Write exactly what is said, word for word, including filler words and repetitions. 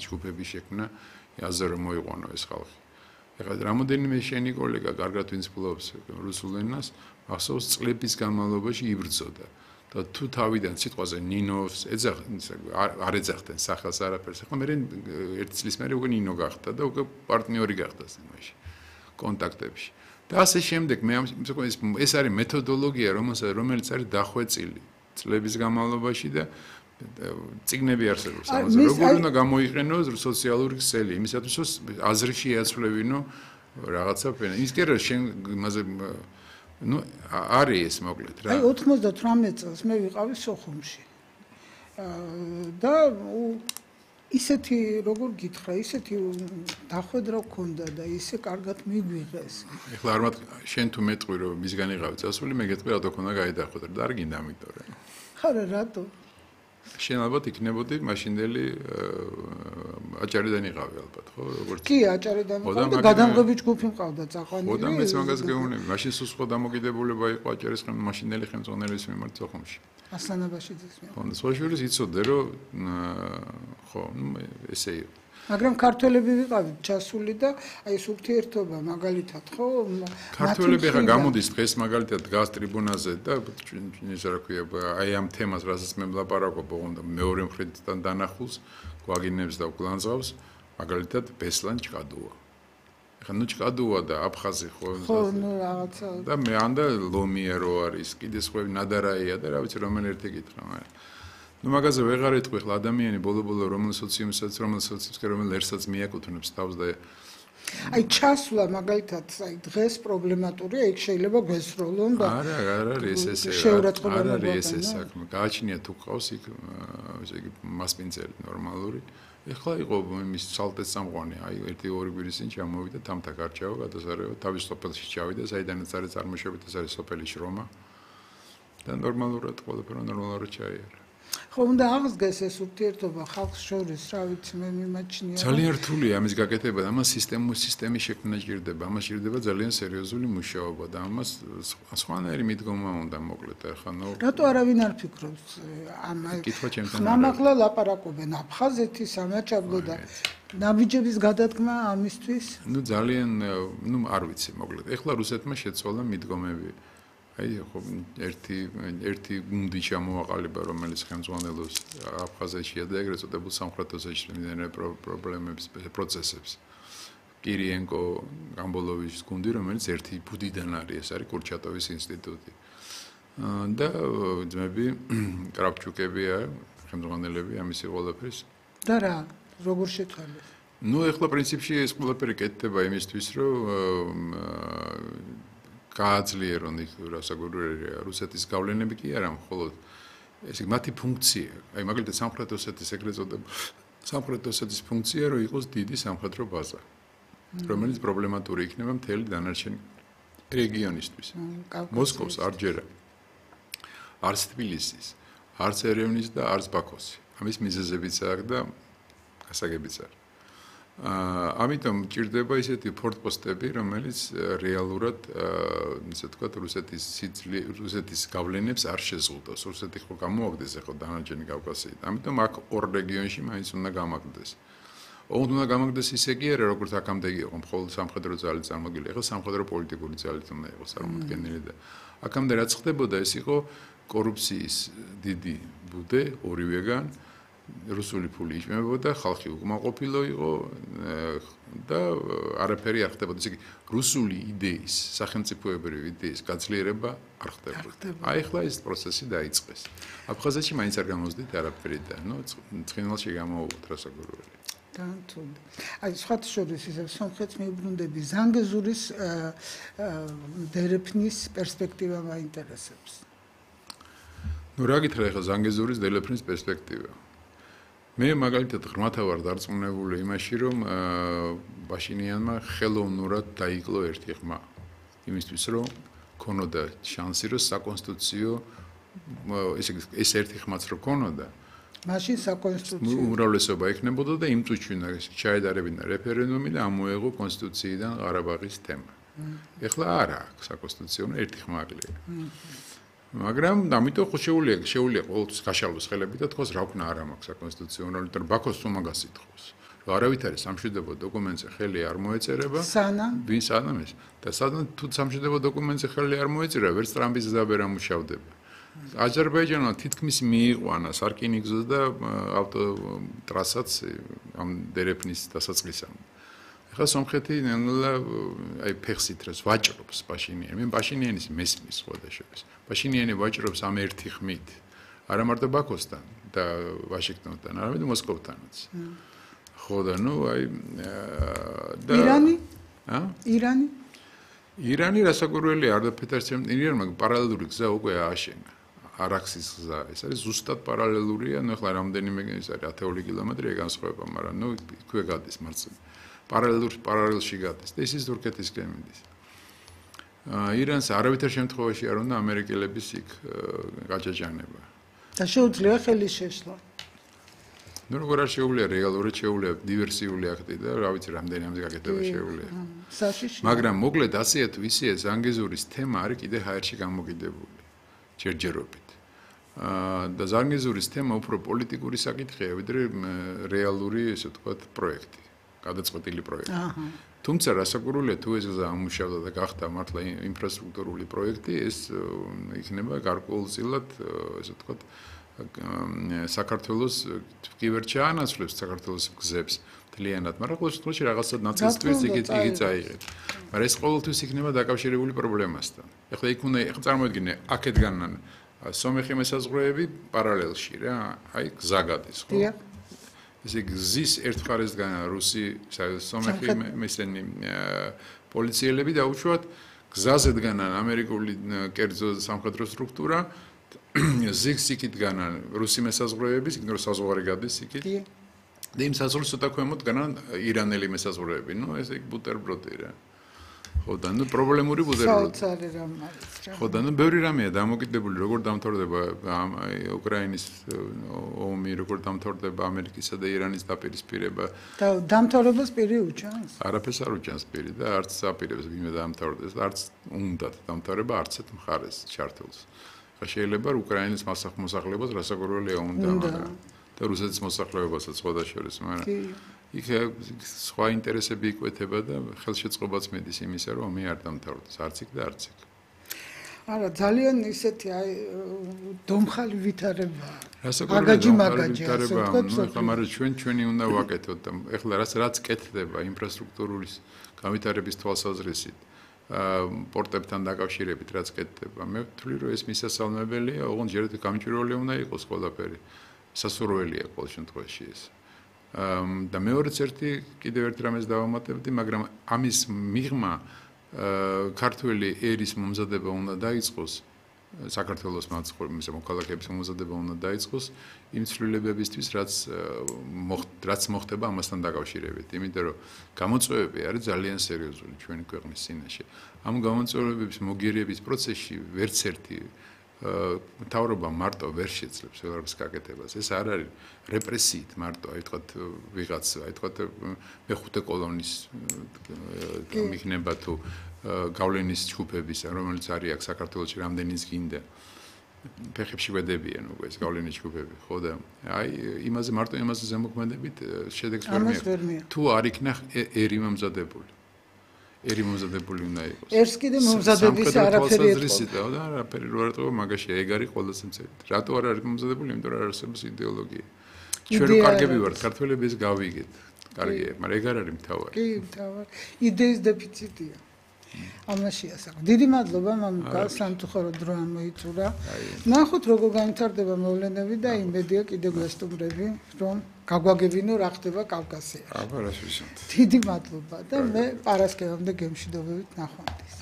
ჯგუფების შექმნა აზრ რომ მოიყვანო ეს ხალხი. ეხლა რამოდენიმე შენი კოლეგა კარგად ვინც ფლობს რუსულ ენას, ახსოვს წლების განმავლობაში იბრძოდა. და თუ თავიდან სიტყვაზე ნინოს არ ეძახდნენ სახელს არაფერს. ეხლა მე ერთი წლის მერე უკვე ნინო გახდა და უკვე პარტნიორი გახდა იმაში კონტაქტებში. და ასე შემდეგ მე ეს არის მეთოდოლოგია, რომელიც არის დახვეწილი წლების განმავლობაში და წიგნები არსებობს ამაზე. როგორ უნდა გამოიყენოს სოციალური ქსელი, იმისათვის რომ აზრი შეაცვლევინო რაღაცა ფენა. ის კი არა შენ იმაზე ну არის ეს მოკლედ რა. აი ოცდათვრამეტ წელს მე ვიყავი სოხუმში. და ისეთი როგორ გითხრა, ისეთი დახვედრა გქონდა და ისე კარგად მიგვიღეს. ეხლა არ მათ შენ თუ მეტყვი რომ მისგან იყავი წასული, მე გეტყვი რა თქმა უნდა გაიდახვედრა და არ გინდა ამიტომ რა. ხარა რატო? შენ ალბათ იქნებოდი მაშინდელი აჭარიდან იყავი ალბათ, ხო? როგორც კი, აჭარიდან იყავი და გადამღები ჯგუფი მყავდა წაყვანილი. ხო და მეც მაგას გეუბნები. მაშინ სულ სხვა დამოკიდებულება იყო აჭარის მაშინდელი ხელმძღვანელის მიმართ სოხუმში. ასლანაბაშიძის მიმართ. ხო, სხვა შვილის იცოდე რომ ხო, ნუ ესე იყო. მაგრამ ქართველები ვიყავით ჩასული და აი ეს ურთიერთობა მაგალითად ხო ქართველები ხა გამოდის დღეს მაგალითად დგას ტრიბუნაზე და ისე რა ქვია აი ამ თემას რასაც მე ვლაპარაკობ ოღონდ მეორე მხრიდან დანახულს გვაგინებს და გლანძღავს მაგალითად ბესლან ჭკადუა ხა ნუ ჭკადუა და აფხაზი ხო ხო ნუ რაღაცა და მე ანდა ლომია რო არის კიდე სხვა ნადარაია და რა ვიცი რომელ ერთი კითხა მაგრამ ну მაგაზე ვეღარ ეთქვი ხლა ადამიანი ბოლო-ბოლო რომელ სოციუმსაც რომელ სოციუმს რომელ ერთსაც მიაკუთვნებს თავს და აი ჩასვლა მაგალითად აი დღეს პრობლემატურია იქ შეიძლება გესროლონ და არა არა არის ეს ესე არა არის ეს საქმე გააჩნია თუ ყავს იქ ესე იგი მასპინძელი ნორმალური ეხლა იყო იმის ცალტეს სამყვანი აი ერთი ორი კვირის წინ ჩამოვიდა თამთა გარჩევა გადასარევად თავის სოფელში ჩავიდა საიდანაც არის წარმოშობით ეს არის სოფელი შრომა და ნორმალურად ყველაფერი ნორმალურად ჩაიარა ხო უნდა აღსგეს ეს ურთიერთობა ხალხს შორის რა ვიცი მე მიმაჩნია ძალიან რთულია ამის გაკეთება და ამას სისტემური სისტემის შექმნა ჭირდება ამას ჭირდება ძალიან სერიოზული მუშაობა და ამას სხვანაირი მიდგომა უნდა მოკლედ ახლა ნუ რატო არავინ არ ფიქრობს ამ მამაკლა ლაპარაკობენ აფხაზეთის სამაჩაბლო და ნაბიჯების გადადგმა ამისთვის ნუ ძალიან ნუ არ ვიცი მოკლედ ეხლა რუსეთმა შეცვალა მიდგომები აი ხო ერთი ერთი გუნდი ჩამოაყალიბა რომელიც ხელმძღვანელობს აფხაზეთშია და ეგრეთ წოდებულ სამხრეთოსაში მიმდინარე პრობლემებს პროცესებს კირიენკო გამბოლოვიჩის გუნდი რომელიც ერთი ბუდიდან არის ეს არის კურჩატოვის ინსტიტუტი და ძმები კრავჩუკებია ხელმძღვანელები ამისი ყველაფრის და რა როგორ შეცვალეს ну ეხლა პრინციპში ეს ყველაფერი კეთდება იმისთვის რომ გააძლიერონ იქ რასაკვირველია რუსეთის გავლენები კი არა მხოლოდ ესე მათი ფუნქცია აი მაგალითად სამხრეთ ოსეთის ეგრეთ წოდებულ სამხრეთ ოსეთის ფუნქცია რომ იყოს დიდი სამხედრო ბაზა რომელიც პრობლემატური იქნება მთელი დანარჩენი რეგიონისთვის მოსკოვს არ ჯერა არც თბილისის არც ერევნის და არც ბაქოსი ამის მიზეზებიც აქვს და გასაგებიც არის ამიტომ ჭირდება ისეთი ფორტპოსტები, რომელიც რეალურად, ისე ვთქვათ, რუსეთის სიძლი, რუსეთის გავლენებს არ შეზღუდოს. რუსეთი ხო გამოაგდეს ახლა დანარჩენი კავკასიით. ამიტომ აქ ორ რეგიონში მაინც უნდა გამაგდეს. ოღონდ უნდა გამაგდეს ისე კი არა, როგორც აქამდე იყო, მხოლოდ სამხედრო ძალით წარმოდგენილი. ახლა სამხედრო პოლიტიკური ძალით უნდა იყოს წარმოდგენილი და აქამდე რაც ხდებოდა, ეს იყო კორუფციის დიდი ბუდე ორივეგან. რუსული ფული იჭმებოდა, ხალხი უკმაყოფილო იყო და არაფერი არ ხდებოდა. ისე რუსული იდეის, სახელმწიფოებრივი იდეის გაძლიერება არ ხდებოდა. აი ახლა ეს პროცესი დაიწყეს. აფხაზეთში მაინც არ გამოსდით არაფერი და ნუ ცხინვალში გამოვუხთ რასაკვირველი. განთუნდა. აი სხვათა შორის ისე სომხეთს მიუბრუნდები ზანგეზურის დერეფნის პერსპექტივა მაინტერესებს. ნუ რა გითხრა ახლა ზანგეზურის დერეფნის პერსპექტივა? მე მაგალითად ღრმათა ვარ დარწმუნებული იმაში, რომ ბაშინიანმა ხელოვნურად დაიკლო ერთი ხმა. იმისთვის, რომ ქონოდა შანსი, რომ საკონსტიტუციო ესე ეს ერთი ხმაც რო ქონოდა. მაშინ საკონსტიტუციო უმრავლესობა იქნებოდა და იმ წუთში უნდა ჩაედარებინა რეფერენდუმი და ამოეღო კონსტიტუციიდან ყარაბაღის თემა. ეხლა არა აქვს საკონსტიტუციო, ერთი ხმა აკლია. მაგრამ ამიტომ ხო შეუძლია შეუძლია ყოველთვის გაშალოს ხელები და თქოს რა ვქნა არ მაქვს საკონსტიტუციო, იმიტომ რომ ბაქოს თუ მაგას ითხოვს. არავით არის სამშვიდობო დოკუმენტზე ხელი არ მოეწერება. სანამ ვინ სანამ ეს და სანამ თუ სამშვიდობო დოკუმენტზე ხელი არ მოეწერება, ვერც ტრამპის ზაბე არ მუშავდება. აზერბაიჯანმა თითქმის მიიყვანა სარკინიგზო და ავტოტრასაც ამ დერეფნის დასაწყისამდე. ახლა სომხეთი ნელა აი ფეხს ითრას ვაჭრობს პაშინიანი. მე პაშინიანის მესმის სხვადასხვა. პაშინიანი ვაჭრობს ამ ერთი ხმით. არა მარტო ბაქოსთან და ვაშინგტონთან, არამედ მოსკოვთანაც. ხო და ნუ აი და ირანი? ა? ირანი? ირანი რასაკვირველია არ დაფეთარცემ ირანმა პარალელური გზა უკვე ააშენა. არაქსის გზა. ეს არის ზუსტად პარალელურია, ნუ ახლა რამდენიმე ის არის ათეული კილომეტრია განსხვავება, მაგრამ ნუ იქვე გადის მარცხნივ. პარალელურ პარალელში გადის და ისიც თურქეთისკენ მიდის. ირანს არავითარ შემთხვევაში არ უნდა ამერიკელების იქ გაჭაჭანება. და შეუძლია ხელი შეშლა. ნუ როგორ არ შეუძლია რეალურად შეუძლია დივერსიული აქტი და რა ვიცი რამდენი ამზე გაკეთება შეუძლია. საშიში. მაგრამ მოკლედ ასეა თუ ისეა ზანგეზურის თემა არის კიდე ჰაერში გამოკიდებული. ჯერჯერობით. და ზანგეზურის თემა უფრო პოლიტიკური საკითხია, ვიდრე რეალური, ესე ვთქვათ, პროექტი, გადაწყვეტილი პროექტი. თუმცა რასაკვირველია, თუ ეს გზა ამუშავდა და გახდა მართლა ინფრასტრუქტურული პროექტი, ეს იქნება გარკვეულწილად, ესე ვთქვათ, საქართველოს კიდევ ჩაანაცვლებს საქართველოს გზებს მთლიანად, მაგრამ ყოველ შემთხვევაში რაღაცა ნაწილს თვლის იგი იგი წაიღებს. მაგრამ ეს ყოველთვის იქნება დაკავშირებული პრობლემასთან. ეხლა იქ უნდა ეხლა წარმოიდგინე, აქედგან სომეხი მესაზღვრეები პარალელში რა, აი გზა გადის, ხო? ესე გზის ერთ მხარესგან რუსი სომეხი მესენი პოლიციელები და უშუალოდ გზაზე დგანან ამერიკული კერძო სამხედრო სტრუქტურა ზიგს იქითგან რუსი მესაზღვრეების, იქ რო საზღვარი გადის იქით. და იმ საზღვრის ცოტა ქვემოთ დგანან ირანელი მესაზღვრეები, ნუ ეს იქ ბუტერბროდი რა. ხო და ნუ პრობლემური ბუტერბროდი. საოცარი რამ არის რა. ხო და ნუ ბევრი რამეა დამოკიდებული, როგორ დამთავრდება უკრაინის ომი, როგორ დამთავრდება ამერიკისა და ირანის დაპირისპირება. და დამთავრებას პირი უჩანს? არაფერს არ უჩანს პირი და არც აპირებს ვინმე დამთავრდეს, არც უნდათ დამთავრება არც ერთ მხარეს ჩართულს. შეიძლება უკრაინის მოსახლეობას რასაკვირველია უნდა, მაგრამ და რუსეთის მოსახლეობასაც სხვადასხვა, მაგრამ იქ სხვა ინტერესები იკვეთება და ხელშეწყობაც მედის იმისა, რომ ომი არ დამთავრდეს, არც იქ და არც იქ. არა, ძალიან ისეთი აი დომხალი ვითარებაა. რასაკვირველია დომხალი ვითარებაა, ნუ ეხლა მაგრამ ჩვენ ჩვენი უნდა ვაკეთოთ და ეხლა რაც რაც კეთდება ინფრასტრუქტურის განვითარების თვალსაზრისით. პორტებთან დაკავშირებით რაც კეთდება. მე ვთვლი რომ ეს მისასალმებელია, ოღონდ ჯერ გამჭვირვალე უნდა იყოს ყველაფერი. სასურველია ყოველ შემთხვევაში ეს. და მეორეც ერთი კიდევ ერთ რამეს დავამატებდი, მაგრამ ამის მიღმა ქართველი ერის მომზადება უნდა დაიწყოს, საქართველოს მაცხოვრებლის მოქალაქეების მომზადება უნდა დაიწყოს იმ ცვლილებებისთვის, რაც რაც მოხდება ამასთან დაკავშირებით. იმიტომ რომ გამოწვევები არის ძალიან სერიოზული ჩვენი ქვეყნის წინაშე. ამ გამოწვევების მოგერიების პროცესში ვერც ერთი მთავრობა მარტო ვერ შეძლებს ყველაფრის გაკეთებას. ეს არ არის რეპრესიით მარტო, აი თქვათ ვიღაც, აი თქვათ მეხუთე კოლონის მიქნება თუ გავლენის ჯგუფების, რომელიც არის აქ საქართველოში რამდენიც გინდა. ფეხებში ვედებიან უკვე ეს გავლენის ჯგუფები, ხო და აი იმაზე მარტო იმაზე ზემოქმედებით შედეგს ვერ მიიღებს. თუ არ იქნა ერი მომზადებული. ერი მომზადებული უნდა იყოს. ერს კიდე მომზადების არაფერი ეთყობა. და არაფერი რო არ ეთყობა, მაგაში ეგ არის ყველაზე მცირე. რატო არ არის მომზადებული? იმიტომ რომ არ არსებობს იდეოლოგია. ჩვენ რო კარგები ვართ, ქართველები ეს გავიგეთ. კარგია, მაგრამ ეგ არ არის მთავარი. კი, მთავარი. იდეის დეფიციტია. ამაშია საკ. დიდი მადლობა მამუკა, სამწუხარო დრო ამოიწურა. ნახოთ როგორ განვითარდება მოვლენები და იმედია კიდევ გვესტუმრები, რომ გაგვაგებინო რა ხდება კავკასიაში. აბა რას ვისმენთ. დიდი მადლობა და მე პარასკევამდე გემშვიდობებით ნახვამდის.